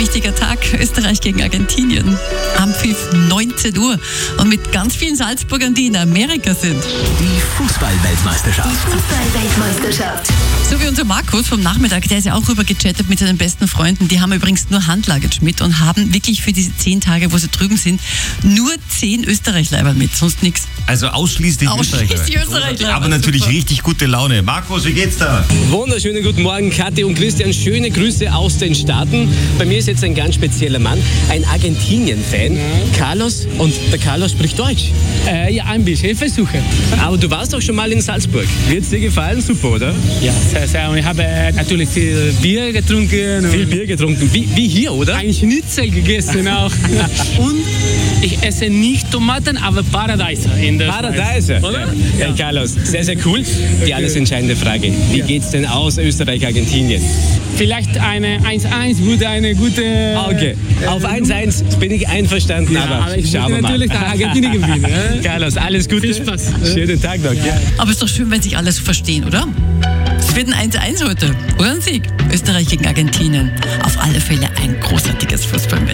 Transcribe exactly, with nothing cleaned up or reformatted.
wichtiger Tag. Österreich gegen Argentinien. Am Pfiff neunzehn Uhr. Und mit ganz vielen Salzburgern, die in Amerika sind. Die Fußball-Weltmeisterschaft. Fußball-Weltmeisterschaft. So wie unser Markus vom Nachmittag, der ist ja auch rüber gechattet mit seinen besten Freunden. Die haben übrigens nur Handluggage mit und haben wirklich für diese zehn Tage, wo sie drüben sind, nur zehn Österreich-Leibern mit, sonst nichts. Also ausschließlich, Ausschließlich Österreicher. Österreich-Leiber. Aber natürlich Super. richtig gute Laune. Markus, wie geht's da? Wunderschönen guten Morgen, Kathi und Christian. Schöne Grüße aus den Staaten. Bei mir ist jetzt ein ganz spezieller Mann, ein Argentinien-Fan, Carlos. Und der Carlos spricht Deutsch. Äh, ja, ein bisschen. Ich versuche. Aber du warst doch schon mal in Salzburg. Wird's dir gefallen? Super, oder? Ja, sehr, sehr. Und ich habe natürlich viel Bier getrunken. Viel Bier getrunken. Wie, wie hier, oder? Ein Schnitzel gegessen auch. Und ich esse nicht Tomaten, aber Paradeiser in der Paradeiser. Schweiz. Oder? Ja. Ja, Carlos, sehr, sehr cool. Die alles entscheidende Frage. Wie Ja. geht's denn aus Österreich-Argentinien? Vielleicht eine eins eins würde eine gute... Okay, auf äh, eins eins bin ich einverstanden, Ja, aber, aber ich schauen wir würde mal. natürlich Argentinien gewinnen. Ja? Carlos, alles Gute. Viel Spaß. Schönen Tag noch. Ja. Aber ist doch schön, wenn sich alle so verstehen, oder? Es wird ein eins eins heute. Oder ein Sieg. Österreich gegen Argentinien. Auf alle Fälle ein großartiges Fußballmatch.